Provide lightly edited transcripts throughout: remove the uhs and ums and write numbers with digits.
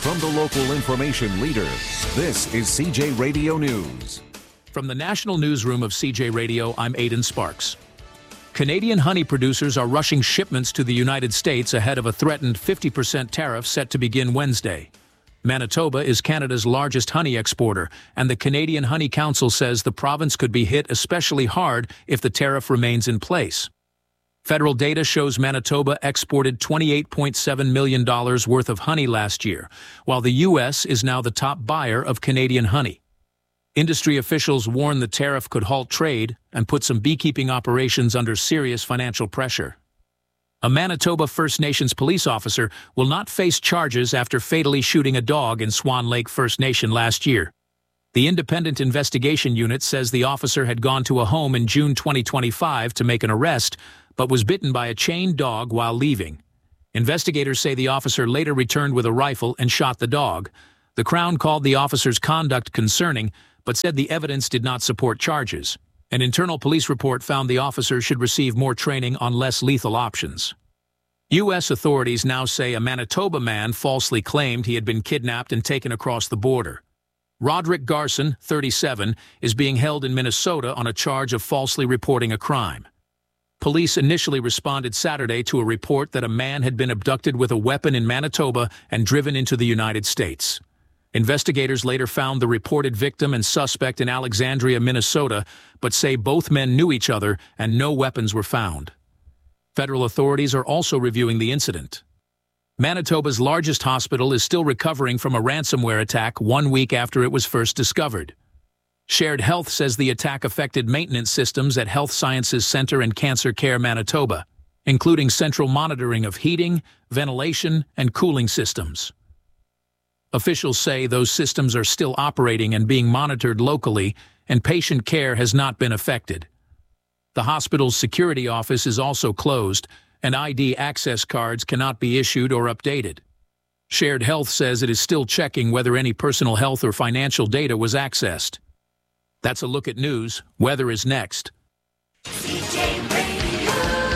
from the local information leader, this is CJ Radio News. From the National Newsroom of CJ Radio, I'm Aidan Sparks. Canadian honey producers are rushing shipments to the United States ahead of a threatened 50% tariff set to begin Wednesday. Manitoba is Canada's largest honey exporter, and the Canadian Honey Council says the province could be hit especially hard if the tariff remains in place. Federal data shows Manitoba exported $28.7 million worth of honey last year, while the U.S. is now the top buyer of Canadian honey. Industry officials warn the tariff could halt trade and put some beekeeping operations under serious financial pressure. A Manitoba First Nations police officer will not face charges after fatally shooting a dog in Swan Lake First Nation last year. The Independent Investigation Unit says the officer had gone to a home in June 2025 to make an arrest, but was bitten by a chained dog while leaving. Investigators say the officer later returned with a rifle and shot the dog. The Crown called the officer's conduct concerning, but said the evidence did not support charges. An internal police report found the officer should receive more training on less lethal options. U.S. authorities now say a Manitoba man falsely claimed he had been kidnapped and taken across the border. Roderick Garson, 37, is being held in Minnesota on a charge of falsely reporting a crime. Police initially responded Saturday to a report that a man had been abducted with a weapon in Manitoba and driven into the United States. Investigators later found the reported victim and suspect in Alexandria, Minnesota, but say both men knew each other and no weapons were found. Federal authorities are also reviewing the incident. Manitoba's largest hospital is still recovering from a ransomware attack 1 week after it was first discovered. Shared Health says the attack affected maintenance systems at Health Sciences Centre and Cancer Care Manitoba, including central monitoring of heating, ventilation, and cooling systems. Officials say those systems are still operating and being monitored locally, and patient care has not been affected. The hospital's security office is also closed, and ID access cards cannot be issued or updated. Shared Health says it is still checking whether any personal health or financial data was accessed. That's a look at news. Weather is next. CJ Radio,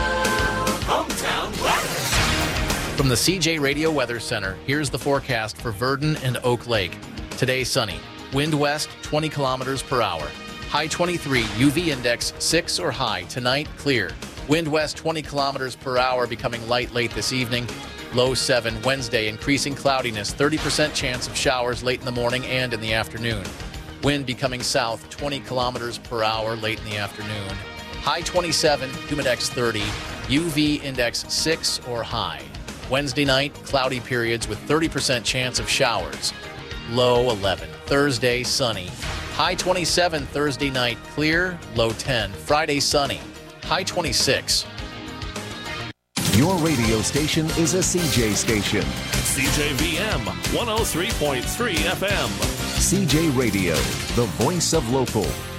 hometown weather. From the CJ Radio Weather Center, here's the forecast for Virden and Oak Lake. Today, sunny. Wind west, 20 kilometers per hour. High 23, UV index 6 or high. Tonight, clear. Wind west, 20 kilometers per hour, becoming light late this evening. Low 7. Wednesday, increasing cloudiness, 30% chance of showers late in the morning and in the afternoon. Wind becoming south, 20 kilometers per hour late in the afternoon. High 27, humidex 30, UV index 6 or high. Wednesday night, cloudy periods with 30% chance of showers. Low 11. Thursday, sunny. High 27 Thursday night, clear. Low 10. Friday, sunny. High 26. Your radio station is a CJ station. CJVM 103.3 FM. CJ Radio, the voice of local.